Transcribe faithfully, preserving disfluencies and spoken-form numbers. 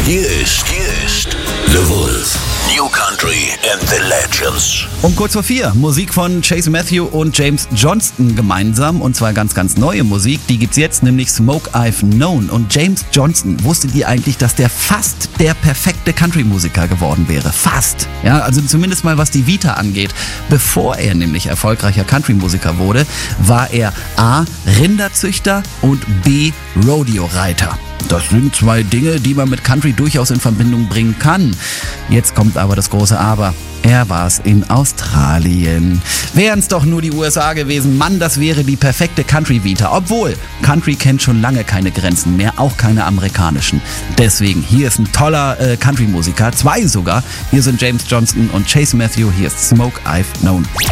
Hier ist, hier ist The Wolf. New Country and the Legends. Um kurz vor vier, Musik von Chase Matthew und James Johnston gemeinsam. Und zwar ganz, ganz neue Musik. Die gibt's jetzt, nämlich Smoke I've Known. Und James Johnston, wusstet ihr eigentlich, dass der fast der perfekte Country-Musiker geworden wäre? Fast. Ja, also zumindest mal was die Vita angeht. Bevor er nämlich erfolgreicher Country-Musiker wurde, war er A. Rinderzüchter und B. Rodeo-Reiter. Das sind zwei Dinge, die man mit Country durchaus in Verbindung bringen kann. Jetzt kommt aber das große Aber. Er war es in Australien. Wären es doch nur die U S A gewesen, Mann, das wäre die perfekte Country-Vita. Obwohl, Country kennt schon lange keine Grenzen mehr, auch keine amerikanischen. Deswegen, hier ist ein toller äh, Country-Musiker, zwei sogar. Hier sind James Johnston und Chase Matthew, hier ist Smoke I've Known.